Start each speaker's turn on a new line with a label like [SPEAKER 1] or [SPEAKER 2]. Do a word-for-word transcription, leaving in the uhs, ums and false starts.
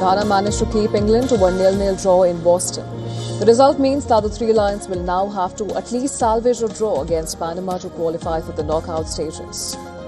[SPEAKER 1] Ghana managed to keep England to a nil nil draw in Boston. The result means that the Three Lions will now have to at least salvage a draw against Panama to qualify for the knockout stages.